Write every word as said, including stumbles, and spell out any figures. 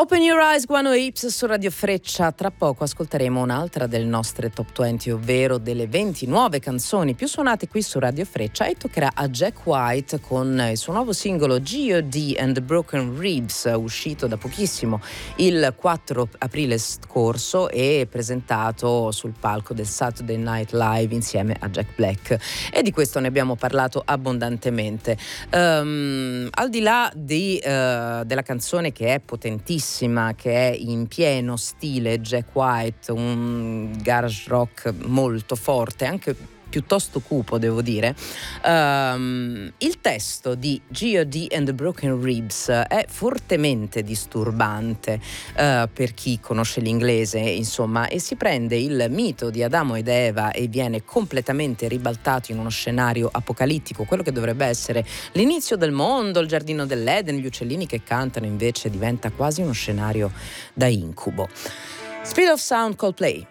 Open Your Eyes, Guano Ips su Radio Freccia. Tra poco ascolteremo un'altra delle nostre top venti, ovvero delle venti nuove canzoni più suonate qui su Radio Freccia, e toccherà a Jack White con il suo nuovo singolo G O D and the Broken Ribs, uscito da pochissimo il quattro aprile scorso e presentato sul palco del Saturday Night Live insieme a Jack Black, e di questo ne abbiamo parlato abbondantemente. Um, al di là di, uh, della canzone che è potentissima, che è in pieno stile Jack White, un garage rock molto forte, anche piuttosto cupo, devo dire. Um, il testo di G O D and the Broken Ribs è fortemente disturbante uh, per chi conosce l'inglese, insomma, e si prende il mito di Adamo ed Eva e viene completamente ribaltato in uno scenario apocalittico. Quello che dovrebbe essere l'inizio del mondo, il giardino dell'Eden, gli uccellini che cantano, invece diventa quasi uno scenario da incubo. Speed of Sound, Coldplay.